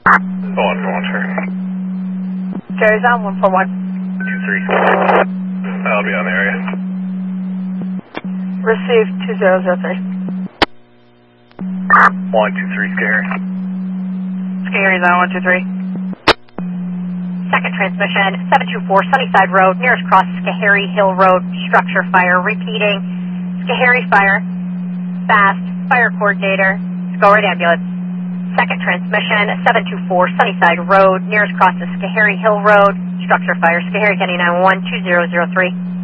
Go on, sir. Carries on 141. 2-3. I'll be on the area. Received 2003. 123 Scary. Scary's on 123. Second transmission, 724 Sunnyside Road, nearest cross Schoharie Hill Road, structure fire. Repeating, Schoharie fire, fast, fire coordinator, go right ambulance. Second transmission, 724 Sunnyside Road, nearest cross is Schoharie Hill Road, structure fire. Schoharie County 911, 2003.